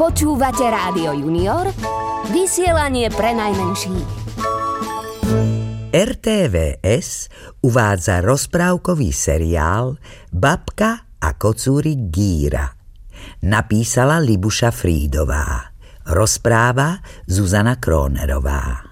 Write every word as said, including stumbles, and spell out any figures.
Počúvate Rádio Junior, vysielanie pre najmenších. er té vé es uvádza rozprávkový seriál Babka a kocúrik Gíra. Napísala Libuša Frídová. Rozpráva Zuzana Krónerová.